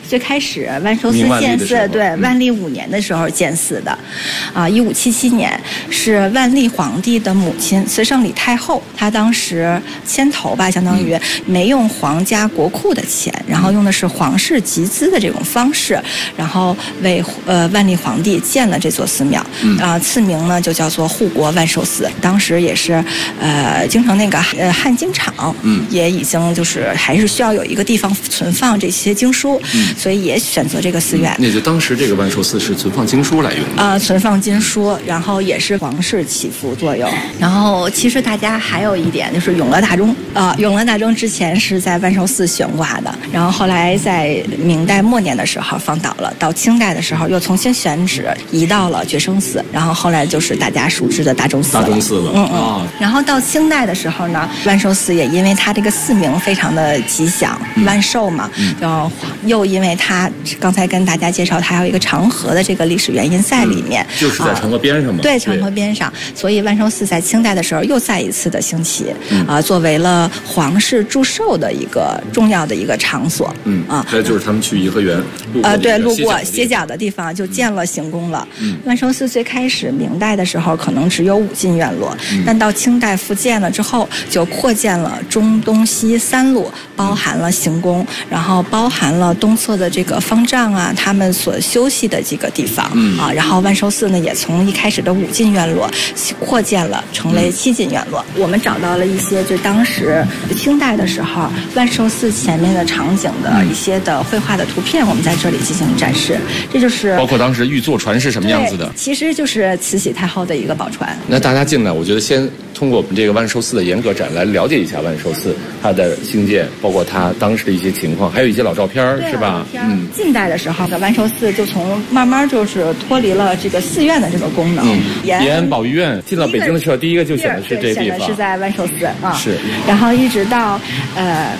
最开始万寿寺建寺，对，万历5年的时候建寺的，1577年是万历皇帝的母亲慈圣李太后，她当时牵头吧，相当于没用皇家国库的钱，然后用的是皇室集资的这种方式，然后为万历皇帝建了这座寺庙，赐名呢就叫做护国万寿寺。当时也是京城那个汉经厂，也已经就是还是需要有一个地方存放这些经书，所以也选择这个寺院。 那就当时这个万寿寺是存放经书来用的存放经书，然后也是皇室祈福作用。然后其实大家还有一点就是永乐大钟永乐大钟之前是在万寿寺悬挂的，然后后来在明代末年的时候放倒了，到清代的时候又重新选址移到了觉生寺，然后后来就是大家熟知的大钟寺了。然后到清代的时候呢，万寿寺也因为它这个寺名非常的吉祥，万寿嘛，然后又因为它刚才跟大家介绍，它还有一个长河的这个历史原因在里面， 就是在长河边上嘛。 对，长河边上，所以万寿寺在清代的时候又再一次的兴起，作为了皇室祝寿的一个重要的一个场所。 这就是他们去颐和园路过歇脚的地方就建了行宫了。万寿寺最开始明代的时候可能只有5进院落，但到清代复建了之后，就扩建了中东西3路，包含了行宫，然后包含了东侧的这个方丈啊，他们所休息的这个地方然后万寿寺呢也从一开始的5进院落扩建了成为7进院落。我们找到了一些就当时清代的时候万寿寺前面的场景的一些的绘画的图片，我们在这里进行展示。这就是包括当时御座船是什么样子的， 其实就是慈禧太后的一个宝船。 那大家进来，我觉得先通过我们这个万寿寺的严格展来了解一下万寿寺它的兴建，包括它当时的一些情况，还有一些老照片是吧？ 近代的时候的万寿寺就从慢慢就是脱离了这个寺院的这个功能。 延安保育院进到北京的时候，第一个就选的是这地方， 是在万寿寺是， 然后一直到